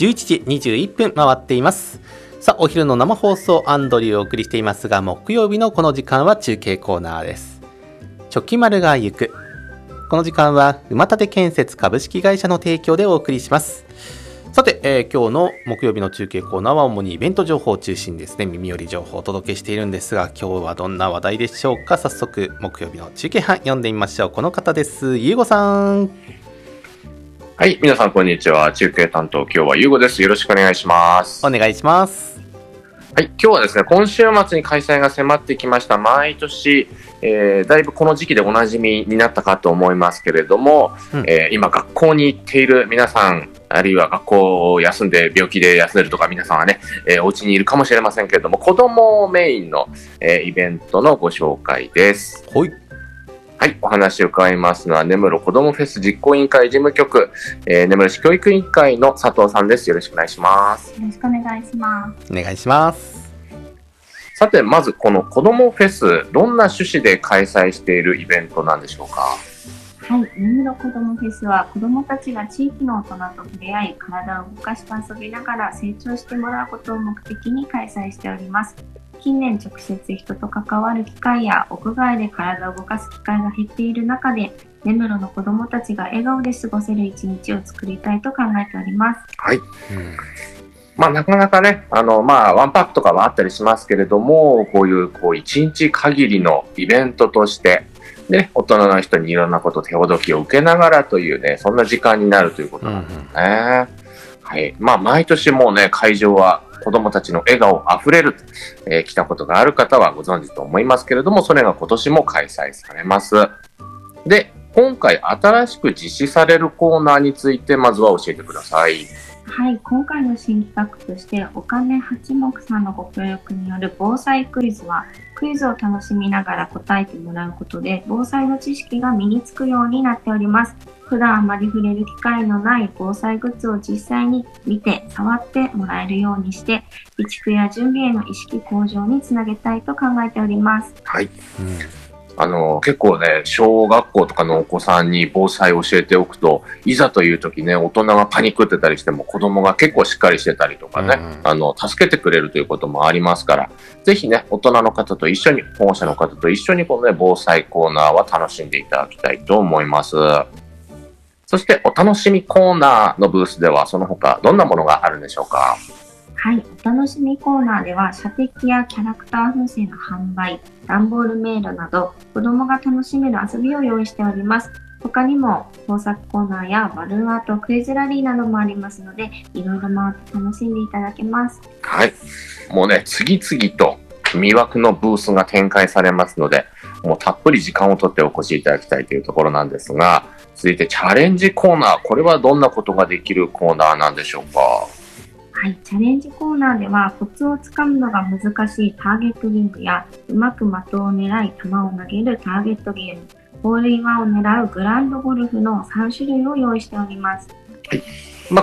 11時21分回っています。さあ、お昼の生放送アンドリューをお送りしていますが、木曜日のこの時間は中継コーナーです。チョキマルが行く。この時間は馬立建設株式会社の提供でお送りします。さて、今日の木曜日の中継コーナーは主にイベント情報を中心ですね、耳寄り情報をお届けしているんですが、今日はどんな話題でしょうか。早速木曜日の中継班読んでみましょう。この方です。ゆうごさん。 はい、皆さんこんにちは。中継担当今日はゆうごです。よろしくお願いします。 お願いします。 はい、今日はですね、今週末に開催が迫ってきました毎年、だいぶこの時期でおなじみになったかと思いますけれども、今学校に行っている皆さん、あるいは学校を休んで病気で休んでるとか皆さんはね、お家にいるかもしれませんけれども、子供メインの、イベントのご紹介です。はい、お話を伺いますのは根室こどもフェス実行委員会事務局、根室市教育委員会の佐藤さんです。よろしくお願いします。 よろしくお願いします。 お願いします。 さて、まずこのこどもフェス、どんな趣旨で開催しているイベントなんでしょうか。 はい、根室こどもフェスは子どもたちが地域の大人と触れ合い、体を動かして遊びながら成長してもらうことを目的に開催しております。近年直接人と関わる機会や屋外で体を動かす機会が減っている中で、根室の子どもたちが笑顔で過ごせる一日を作りたいと考えております。 はい、なかなかね、ワンパックとかはあったりしますけれども、こういう一日限りのイベントとしてね、大人の人にいろんなこと手ほどきを受けながらというね、そんな時間になるということなんですね。はい、毎年もうね、会場は子どもたちの笑顔あふれる、来たことがある方はご存知と思いますけれども、それが今年も開催されます。で、今回新しく実施されるコーナーについてまずは教えてください。 はい、今回の新企画としてお金八目さんのご協力による防災クイズは、クイズを楽しみながら答えてもらうことで防災の知識が身につくようになっております。普段あまり触れる機会のない防災グッズを実際に見て触ってもらえるようにして、備蓄や準備への意識向上につなげたいと考えております。 はい、結構ね、小学校とかのお子さんに防災を教えておくと、いざという時ね、大人がパニックってたりしても子供が結構しっかりしてたりとかね、助けてくれるということもありますから、ぜひね、大人の方と一緒に、保護者の方と一緒にこのね、防災コーナーは楽しんでいただきたいと思います。そしてお楽しみコーナーのブースではその他どんなものがあるんでしょうか。 はい、お楽しみコーナーでは射的やキャラクター風船の販売、段ボール迷路など子どもが楽しめる遊びを用意しております。他にも工作コーナーやバルーンアート、クイズラリーなどもありますので、いろいろ回って楽しんでいただけます。 はい、もうね、次々と魅惑のブースが展開されますので、もうたっぷり時間をとってお越しいただきたいというところなんですが、続いてチャレンジコーナー、これはどんなことができるコーナーなんでしょうか。 はい、チャレンジコーナーではコツをつかむのが難しいターゲットリングや、うまく的を狙い球を投げるターゲットゲーム、ホールインワンを狙うグランドゴルフの3種類を用意しております。 はい、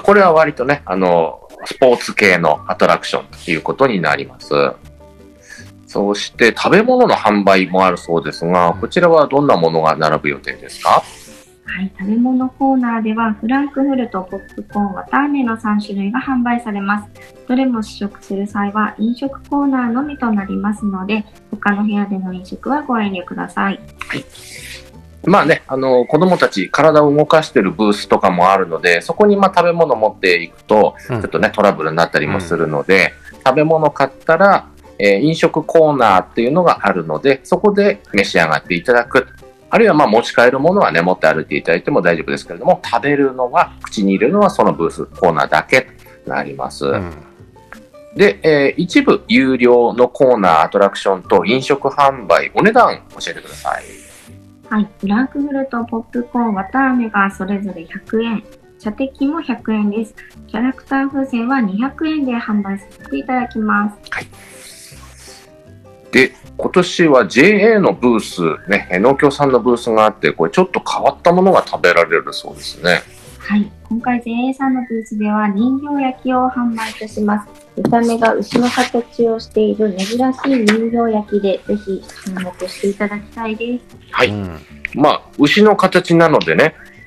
これは割とね、スポーツ系のアトラクションということになります。そして食べ物の販売もあるそうですが、こちらはどんなものが並ぶ予定ですか。 はい、食べ物コーナーではフランクフルト、ポップコーン、わたあめの3種類が販売されます。どれも試食する際は飲食コーナーのみとなりますので、他の部屋での飲食はご遠慮ください。 はい、子供たち体を動かしているブースとかもあるので、そこに食べ物持っていくとちょっとね、トラブルになったりもするので、食べ物買ったら、飲食コーナーっていうのがあるので、そこで召し上がっていただく。あるいは持ち帰るものはね、持って歩いていただいても大丈夫ですけれども、食べるのは、口に入れるのはそのブースコーナーだけとなります。で、一部有料のコーナー、アトラクションと飲食販売、お値段教えてください。 はい、フランクフルト、ポップコーン、わたあめがそれぞれ100円、射的も100円です。キャラクター風船は200円で販売させていただきます。 はい。で、今年は JA のブース、ね、農協さんのブースがあって、これちょっと変わったものが食べられるそうですね。 はい、今回 JA さんのブースでは人形焼きを販売いたします。見た目が牛の形をしている珍しい人形焼きで、ぜひ注目していただきたいです。 はい、牛の形なのでね、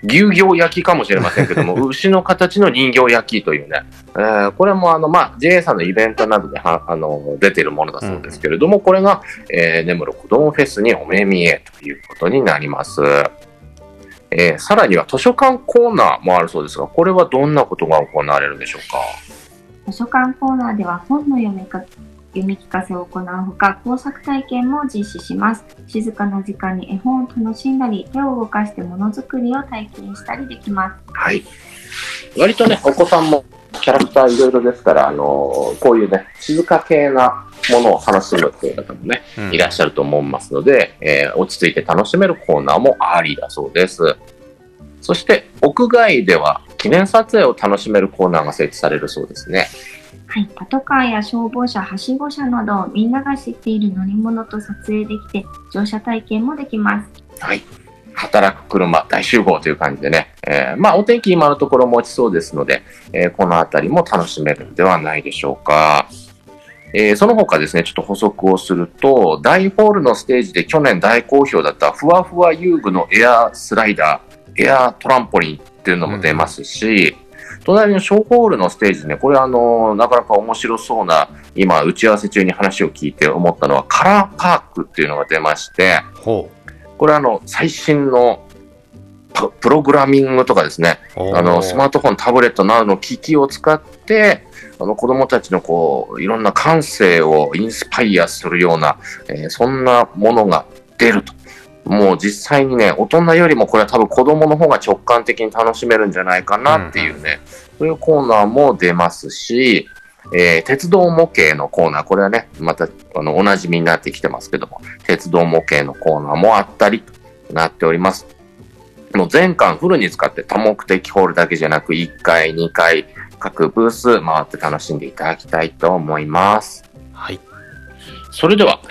牛形焼きかもしれませんけども、牛の形の人形焼きというね、これもJA さんのイベントなどで出ているものだそうですけれども、これが、根室こどもフェスにお目見えということになります。さらには図書館コーナーもあるそうですが、これはどんなことが行われるんでしょうか？ 図書館コーナーでは本の読み聞かせを行うほか、工作体験も実施します。静かな時間に絵本を楽しんだり、手を動かしてものづくりを体験したりできます。 はい。割とね、お子さんもキャラクターいろいろですから、こういうね、静か系なものを楽しむっていう方もね、いらっしゃると思いますので、落ち着いて楽しめるコーナーもありだそうです。そして、屋外では記念撮影を楽しめるコーナーが設置されるそうですね。 はい、パトカーや消防車、はしご車などみんなが知っている乗り物と撮影できて乗車体験もできます。 はい、働く車大集合という感じでね、お天気今のところ持ちそうですので、このあたりも楽しめるんではないでしょうか。その他ですね、ちょっと補足をすると、大ホールのステージで去年大好評だったふわふわ遊具のエアスライダー、エアトランポリンっていうのも出ますし、隣の小ホールのステージね、これなかなか面白そうな、今打ち合わせ中に話を聞いて思ったのはカラーパークっていうのが出まして、これ最新のプログラミングとかですね、スマートフォン、タブレットなどの機器を使って、子供たちのいろんな感性をインスパイアするような、そんなものが出ると。もう実際にね、大人よりもこれは多分子供の方が直感的に楽しめるんじゃないかなっていうね、そういうコーナーも出ますし、鉄道模型のコーナー、これはね、またお馴染みになってきてますけども、鉄道模型のコーナーもあったりとなっております。もう全館フルに使って多目的ホールだけじゃなく、1階、2階、各ブース回って楽しんでいただきたいと思います。 はい。 それでは、